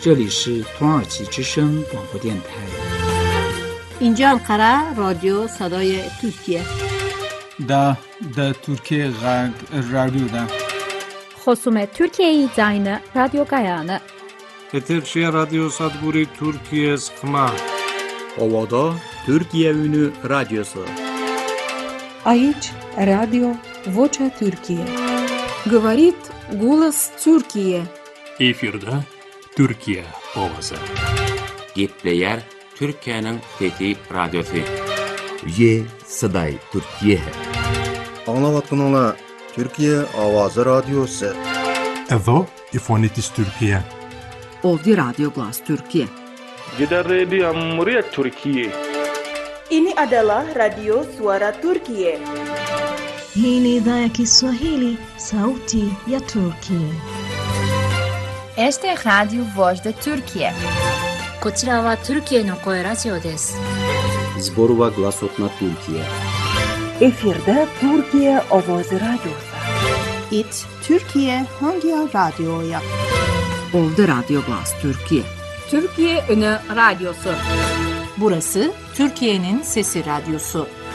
这里是土耳其之声广播电台。 اینجا انقره رادیو صدای ترکیه. دا ترکیه رادیو دا. خصوم ترکیه زاین رادیو گایانه. Eterşehir Radyo Sadburi Türkiye Sıkma. Ovada Türkiye Ünü Radyosu. Aici Radio Vocea Türkiye. Говорит голос Türkiye. Efirde Türkiye ovası. Gepleyer Türkiye'nin Fethi Radyosu. Ye Saday Türkiye. Anlavatkanala Türkiye Avazı Radyosu. Evo İfonitis Türkiye. Ovdje Radio Glas Türkiye. Jeddah Radio Muryat Türkiye. Ini adalah Radio Suara Türkiye. Hii ni idhaa ya Kiswahili, Sauti ya Turkiye. Este es Radio Voz de Türkiye. こちらはトルキエの声ラジオです。 Zborova Glasotna Türkiye. Efirde Türkiye Avazı Radyosu. İt Türkiye Hangi Radyo'ya? Ovdje Radio Glas Türkiye. Türkiye Ünü Radyosu. Burası Türkiye'nin Sesi Radyosu.